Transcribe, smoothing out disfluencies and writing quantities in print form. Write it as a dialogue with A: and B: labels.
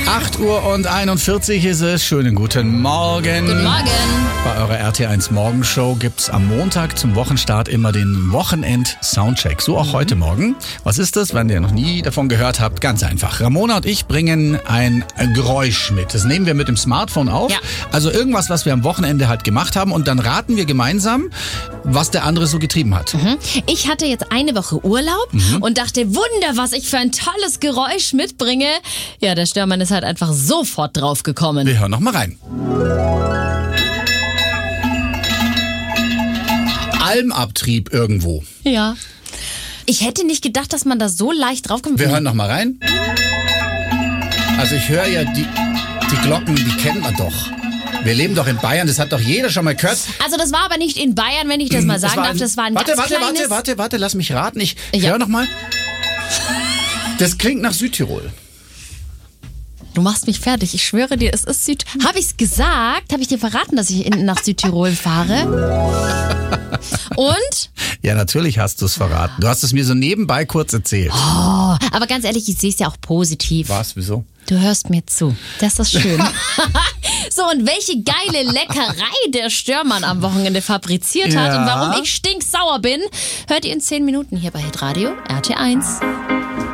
A: 8:41 ist es. Schönen guten Morgen.
B: Guten Morgen.
A: Bei eurer RT1 Morgenshow gibt's am Montag zum Wochenstart immer den Wochenend-Soundcheck. So auch heute Morgen. Was ist das, wenn ihr noch nie davon gehört habt? Ganz einfach. Ramona und ich bringen ein Geräusch mit. Das nehmen wir mit dem Smartphone auf. Ja. Also irgendwas, was wir am Wochenende halt gemacht haben. Und dann raten wir gemeinsam, was der andere so getrieben hat.
B: Ich hatte jetzt eine Woche Urlaub und dachte, Wunder, was ich für ein tolles Geräusch mitbringe. Ja, der Störmann ist halt einfach sofort drauf gekommen.
A: Wir hören noch mal rein. Almabtrieb irgendwo.
B: Ja. Ich hätte nicht gedacht, dass man da so leicht draufkommt.
A: Wir hören noch mal rein. Also ich höre ja die Glocken, die kennt man doch. Wir leben doch in Bayern, das hat doch jeder schon mal gehört.
B: Also das war aber nicht in Bayern, wenn ich das mal sagen darf. Das war ein ganz kleines...
A: Warte, lass mich raten. Ich höre noch mal. Das klingt nach Südtirol.
B: Du machst mich fertig. Ich schwöre dir, es ist Südtirol. Habe ich es gesagt? Habe ich dir verraten, dass ich nach Südtirol fahre? Und?
A: Ja, natürlich hast du es verraten. Du hast es mir so nebenbei kurz erzählt.
B: Oh, aber ganz ehrlich, ich sehe es ja auch positiv.
A: Was? Wieso?
B: Du hörst mir zu. Das ist schön. So, und welche geile Leckerei der Störmann am Wochenende fabriziert hat und warum ich stinksauer bin, hört ihr in 10 Minuten hier bei Hitradio RT1.